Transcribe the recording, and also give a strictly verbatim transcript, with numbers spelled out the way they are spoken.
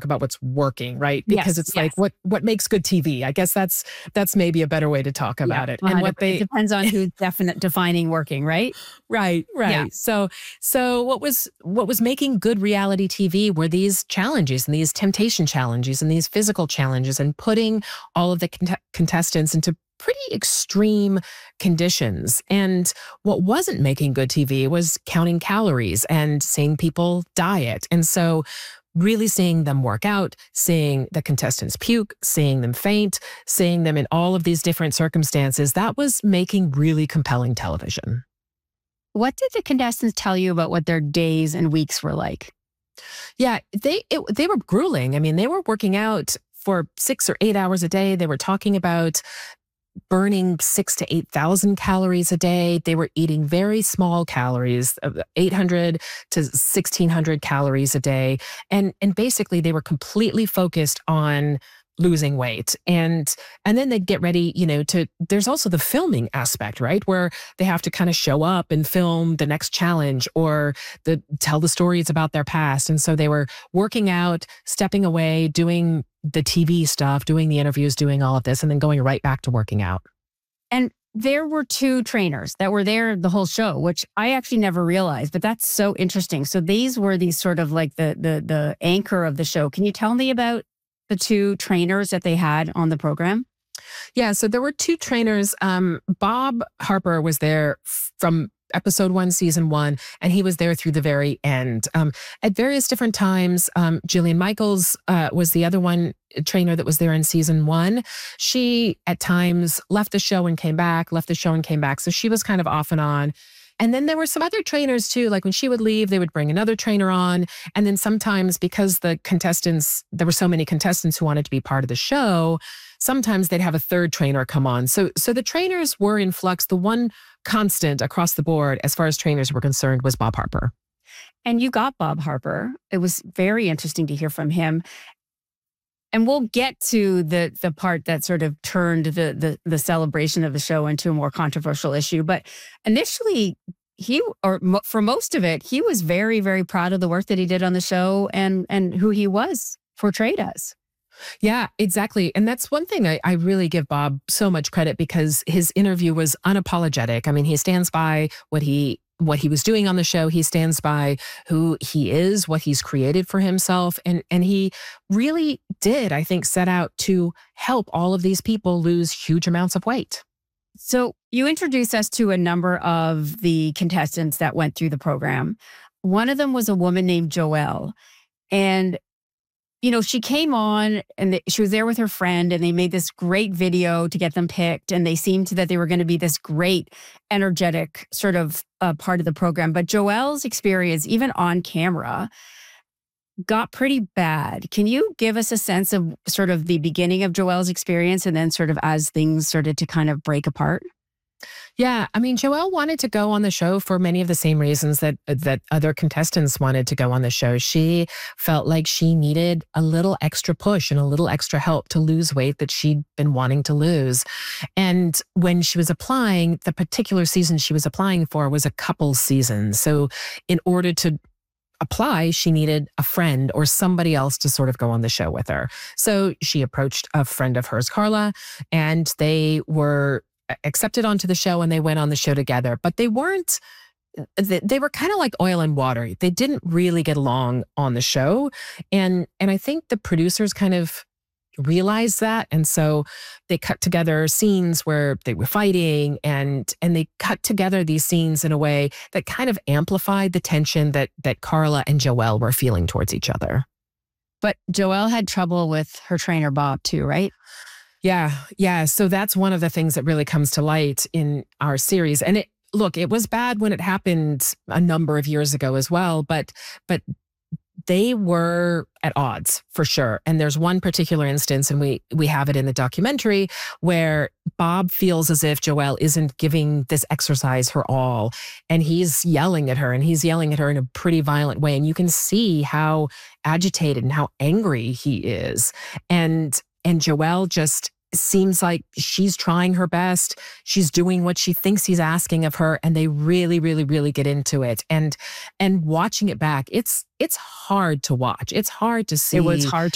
about what's working, right? Yes, Because it's yes. like what what makes good T V. I guess that's that's maybe a better way to talk about Yeah, it. And what they it depends on who's definite defining working, right? Right, right. Yeah. So so what was what was making good reality T V were these challenges and these temptation challenges and these physical challenges and putting all of the cont- contestants into pretty extreme conditions. And what wasn't making good T V was counting calories and seeing people diet. And so really seeing them work out, seeing the contestants puke, seeing them faint, seeing them in all of these different circumstances, that was making really compelling television. What did the contestants tell you about what their days and weeks were like? Yeah, they it, they were grueling. I mean, they were working out for six or eight hours a day. They were talking about burning six to eight thousand calories a day. They were eating very small calories, eight hundred to sixteen hundred calories a day, and and basically they were completely focused on losing weight. And and then they'd get ready, you know, to there's also the filming aspect, right? Where they have to kind of show up and film the next challenge or the tell the stories about their past. And so they were working out, stepping away, doing the T V stuff, doing the interviews, doing all of this, and then going right back to working out. And there were two trainers that were there the whole show, which I actually never realized, but that's so interesting. So these were these sort of like the the the anchor of the show. Can you tell me about the two trainers that they had on the program? Yeah, so there were two trainers. Um, Bob Harper was there from episode one, season one, and he was there through the very end. Um, at various different times, um, Jillian Michaels uh, was the other one trainer that was there in season one. She, at times, left the show and came back, left the show and came back. So she was kind of off and on. And then there were some other trainers too, like when she would leave, they would bring another trainer on. And then sometimes because the contestants, there were so many contestants who wanted to be part of the show, sometimes they'd have a third trainer come on. So, so the trainers were in flux. The one constant across the board, as far as trainers were concerned, was Bob Harper. And you got Bob Harper. It was very interesting to hear from him. And we'll get to the the part that sort of turned the, the the celebration of the show into a more controversial issue. But initially, he, or mo- for most of it, he was very, very proud of the work that he did on the show and and who he was portrayed as. Yeah, exactly. And that's one thing I, I really give Bob so much credit because his interview was unapologetic. I mean, he stands by what he what he was doing on the show. He stands by who he is, what he's created for himself. And, and he really did, I think, set out to help all of these people lose huge amounts of weight. So you introduced us to a number of the contestants that went through the program. One of them was a woman named Joelle. And you know, she came on and the, she was there with her friend and they made this great video to get them picked. And they seemed that they were going to be this great, energetic sort of uh, part of the program. But Joelle's experience, even on camera, got pretty bad. Can you give us a sense of sort of the beginning of Joelle's experience and then sort of as things started to kind of break apart? Yeah, I mean, Joelle wanted to go on the show for many of the same reasons that that other contestants wanted to go on the show. She felt like she needed a little extra push and a little extra help to lose weight that she'd been wanting to lose. And when she was applying, the particular season she was applying for was a couple season. So in order to apply, she needed a friend or somebody else to sort of go on the show with her. So she approached a friend of hers, Carla, and they were accepted onto the show and they went on the show together, but they weren't, they, they were kind of like oil and water. They didn't really get along on the show. And, and I think the producers kind of realized that. And so they cut together scenes where they were fighting and, and they cut together these scenes in a way that kind of amplified the tension that, that Carla and Joelle were feeling towards each other. But Joelle had trouble with her trainer, Bob, too, right? Yeah, yeah. So that's one of the things that really comes to light in our series. And it, look, it was bad when it happened a number of years ago as well, but but they were at odds for sure. And there's one particular instance, and we we have it in the documentary, where Bob feels as if Joelle isn't giving this exercise her all. And he's yelling at her, and he's yelling at her in a pretty violent way. And you can see how agitated and how angry he is. And And Joelle just seems like she's trying her best. She's doing what she thinks he's asking of her. And they really, really, really get into it. And and watching it back, it's it's hard to watch. It's hard to see. It was hard